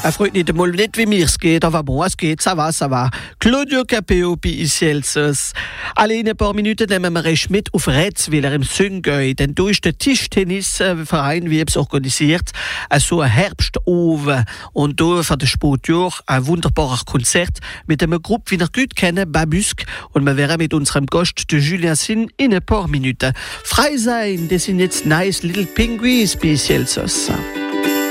Er freut nicht einmal nicht, wie mir's geht, aber bon, es geht, ça va. Claudio Capeo bei Iselsos. Alle in ein paar Minuten nehmen wir euch mit auf Rätzwiller im Süngöi, denn da ist der Tischtennisverein, wie es organisiert, so ein Herbstoven. Und da für das Sportjahr ein wunderbares Konzert mit einer Gruppe, wie wir gut kennen, Babusk. Und wir wären mit unserem Gast, der Julien Sin, in ein paar Minuten. Frei sein, das sind jetzt nice little penguins bei Iselsos.